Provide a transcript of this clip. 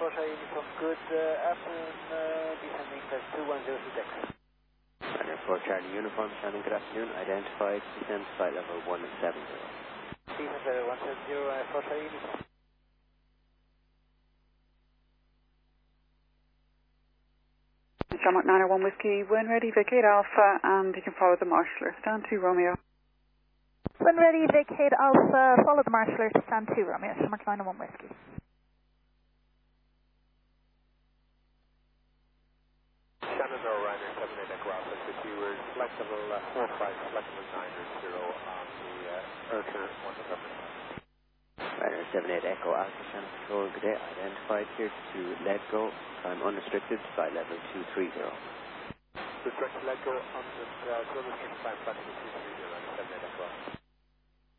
Foxtrot Uniform, good afternoon, descending flight 2102 Dex. Ryder 4 Charlie Uniform, Shannon, good afternoon, identified, descend flight level 170. Descend level 170, Foxtrot Uniform. John McNair 1 Whiskey, when ready, vacate Alpha, and you can follow the marshaller. Stand 2 Romeo. When ready, vacate Alpha, follow the marshaller to stand 2 Romeo, John McNair 1 Whiskey. Shannon or Ryder 78 Echo Alpha, if you were flight level 45, flight level 900 on the Urker 170. Ryder 78 Echo Alpha, Shannon Control, good day, identified, here to let go, climb unrestricted, flight level 230. Restrict let go on the unrestricted climb, flight level 230, Ryder 78 Echo Alpha.